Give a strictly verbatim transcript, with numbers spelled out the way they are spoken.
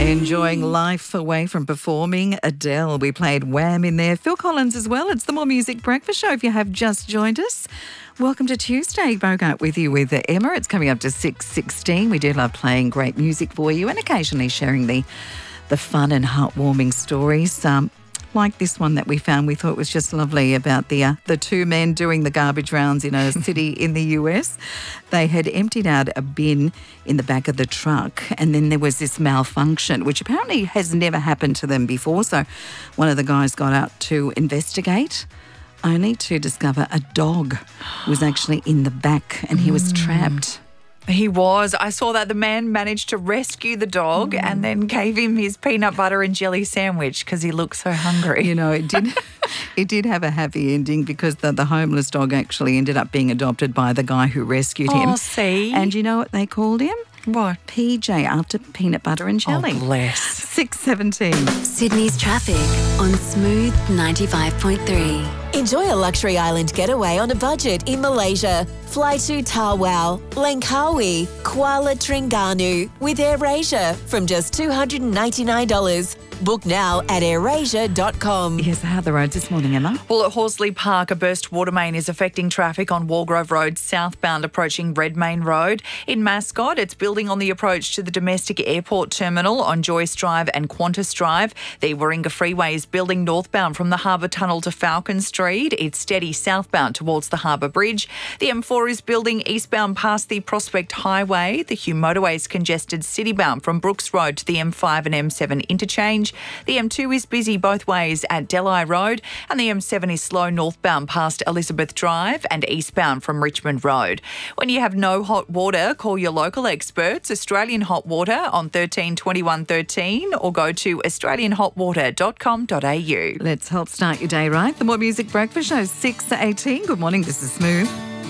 Enjoying life away from performing. Adele, we played Wham in there. Phil Collins as well. It's the More Music Breakfast Show if you have just joined us. Welcome to Tuesday. Bogart with you with Emma. It's coming up to six sixteen. We do love playing great music for you and occasionally sharing the, the fun and heartwarming stories. Um, like this one that we found, we thought was just lovely about the uh, the two men doing the garbage rounds in a city in the U S. They had emptied out a bin in the back of the truck and then there was this malfunction, which apparently has never happened to them before. So one of the guys got out to investigate, only to discover a dog was actually in the back and he was trapped. He was. I saw that the man managed to rescue the dog mm. and then gave him his peanut butter and jelly sandwich because he looked so hungry. You know, it did it did have a happy ending because the, the homeless dog actually ended up being adopted by the guy who rescued him. Oh, see? And you know what they called him? What? P J, after peanut butter and jelly. Oh, bless. six seventeen. Sydney's traffic on Smooth ninety-five point three. Enjoy a luxury island getaway on a budget in Malaysia. Fly to Tawau, Langkawi, Kuala Terengganu with AirAsia from just two hundred ninety-nine dollars. Book now at airasia dot com. Yes, how are the roads this morning, Emma? Well, at Horsley Park, a burst water main is affecting traffic on Walgrove Road southbound approaching Redmayne Road. In Mascot, it's building on the approach to the domestic airport terminal on Joyce Drive and Qantas Drive. The Warringah Freeway is building northbound from the Harbour Tunnel to Falcon Street. It's steady southbound towards the Harbour Bridge. The M four is building eastbound past the Prospect Highway. The Hume Motorway is congested citybound from Brooks Road to the M five and M seven interchange. The M two is busy both ways at Delhi Road and the M seven is slow northbound past Elizabeth Drive and eastbound from Richmond Road. When you have no hot water, call your local experts, Australian Hot Water on thirteen twenty-one thirteen or go to australian hot water dot com dot a u. Let's help start your day right. The More Music Breakfast Show, six eighteen. Good morning, this is Smooth.